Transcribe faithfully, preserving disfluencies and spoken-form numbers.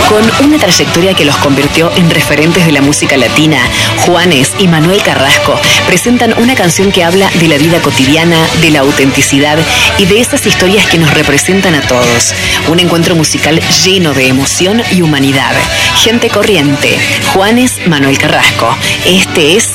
Con una trayectoria que los convirtió en referentes de la música latina, Juanes y Manuel Carrasco presentan una canción que habla de la vida cotidiana, de la autenticidad y de esas historias que nos representan a todos. Un encuentro musical lleno de emoción y humanidad. Gente corriente, Juanes, Manuel Carrasco. Este es